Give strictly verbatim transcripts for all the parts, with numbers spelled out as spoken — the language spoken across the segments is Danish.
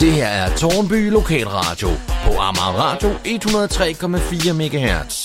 Det her er Tårnby Lokalradio på Amager Radio et hundrede og tre komma fire megahertz.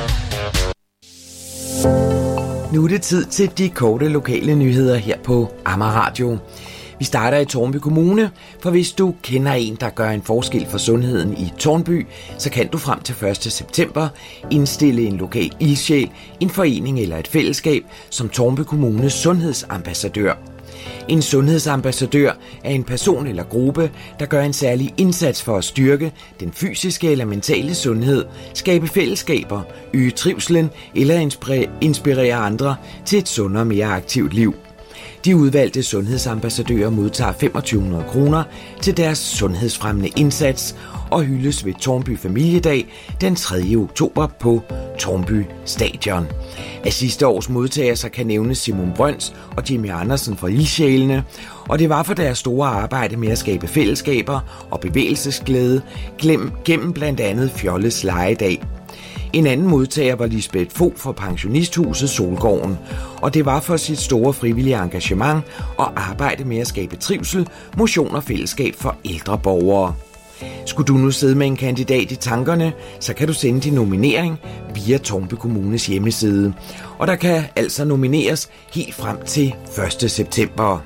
Nu er det tid til de korte lokale nyheder her på Amager Radio. Vi starter i Tårnby Kommune, for hvis du kender en, der gør en forskel for sundheden i Tårnby, så kan du frem til første september indstille en lokal ildsjæl, en forening eller et fællesskab som Tårnby Kommunes sundhedsambassadør. En sundhedsambassadør er en person eller gruppe, der gør en særlig indsats for at styrke den fysiske eller mentale sundhed, skabe fællesskaber, øge trivslen eller inspirere andre til et sundere og mere aktivt liv. De udvalgte sundhedsambassadører modtager to tusind fem hundrede kroner til deres sundhedsfremmende indsats og hyldes ved Tårnby Familiedag den tredje oktober på Tårnby Stadion. Af sidste års modtagere så kan nævnes Simon Brøns og Jimmy Andersen fra Ildsjælene, og det var for deres store arbejde med at skabe fællesskaber og bevægelsesglæde gennem blandt andet Fjolles Legedag. En anden modtager var Lisbeth Fogh fra pensionisthuset Solgården, og det var for sit store frivillige engagement og arbejde med at skabe trivsel, motion og fællesskab for ældre borgere. Skulle du nu sidde med en kandidat i tankerne, så kan du sende din nominering via Tårnby Kommunes hjemmeside, og der kan altså nomineres helt frem til første september.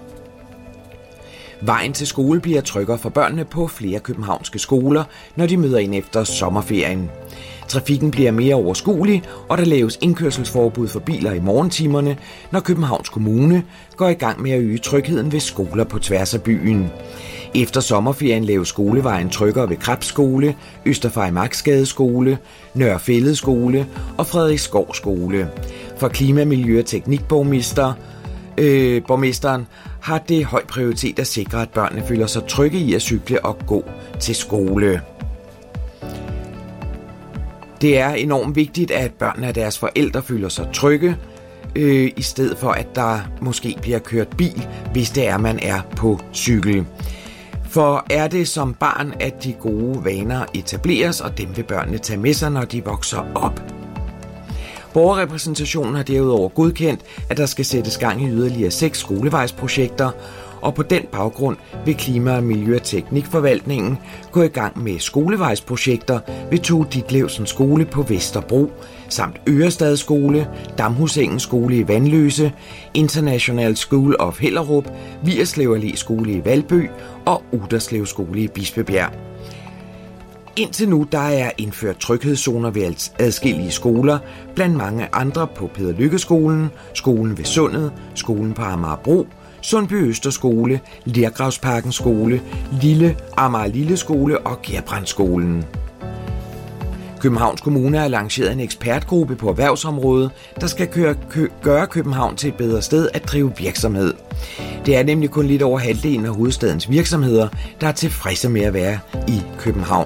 Vejen til skole bliver tryggere for børnene på flere københavnske skoler, når de møder ind efter sommerferien. Trafikken bliver mere overskuelig, og der laves indkørselsforbud for biler i morgentimerne, når Københavns Kommune går i gang med at øge trygheden ved skoler på tværs af byen. Efter sommerferien laves skolevejen tryggere ved Krebs Skole, Østerfejmarksgade Skole, Nørre Fælled Skole og Frederiksskov Skole. For klima-, miljø- og teknikborgmester øh, borgmesteren har det høj prioritet at sikre, at børnene føler sig trygge i at cykle og gå til skole. Det er enormt vigtigt, at børnene og deres forældre føler sig trygge, øh, i stedet for at der måske bliver kørt bil, hvis det er, man er på cykel. For er det som barn, at de gode vaner etableres, og dem vil børnene tage med sig, når de vokser op. Borgerrepræsentationen har derudover godkendt, at der skal sættes gang i yderligere seks skolevejsprojekter, og på den baggrund vil Klima-, Miljø- og Teknikforvaltningen gå i gang med skolevejsprojekter ved Tove Ditlevsen Skole på Vesterbro, samt Ørestad Skole, Damhusengen Skole i Vanløse, International School of Hellerup, Vigerslev Allé Skole i Valby og Uderslev Skole i Bispebjerg. Indtil nu der er indført tryghedszoner ved adskillige skoler, blandt mange andre på Peder Lykke Skolen, skolen ved Sundet, skolen på Amagerbro, Sundby Østerskole, Lergravsparken Skole, Lille Amager Lille Skole og Gerbrandskolen. Københavns Kommune har lanceret en ekspertgruppe på erhvervsområdet, der skal køre, kø, gøre København til et bedre sted at drive virksomhed. Det er nemlig kun lidt over halvdelen af hovedstadens virksomheder, der er tilfredse med at være i København.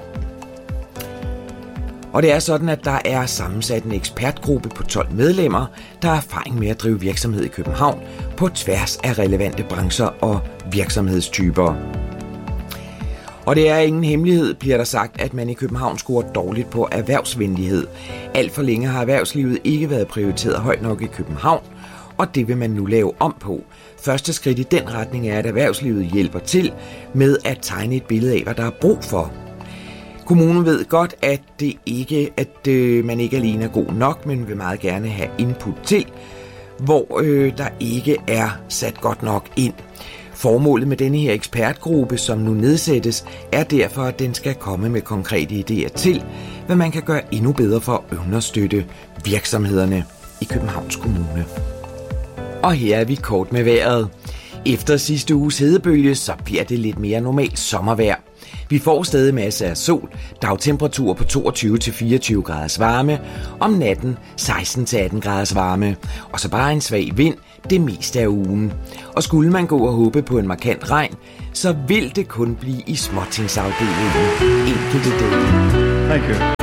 Og det er sådan, at der er sammensat en ekspertgruppe på tolv medlemmer, der har erfaring med at drive virksomhed i København på tværs af relevante brancher og virksomhedstyper. Og det er ingen hemmelighed, bliver der sagt, at man i København scorer dårligt på erhvervsvenlighed. Alt for længe har erhvervslivet ikke været prioriteret højt nok i København, og det vil man nu lave om på. Første skridt i den retning er, at erhvervslivet hjælper til med at tegne et billede af, hvad der er brug for. Kommunen ved godt, at, det ikke, at øh, man ikke alene er god nok, men vil meget gerne have input til, hvor øh, der ikke er sat godt nok ind. Formålet med denne her ekspertgruppe, som nu nedsættes, er derfor, at den skal komme med konkrete idéer til, hvad man kan gøre endnu bedre for at understøtte virksomhederne i Københavns Kommune. Og her er vi kort med vejret. Efter sidste uges hedebølge, så bliver det lidt mere normalt sommervejr. Vi får stadig masser af sol, dagtemperaturer på toogtyve til fireogtyve graders varme, om natten seksten til atten graders varme, og så bare en svag vind det meste af ugen. Og skulle man gå og håbe på en markant regn, så vil det kun blive i småtingsafdelingen enkelte dage. Thank you.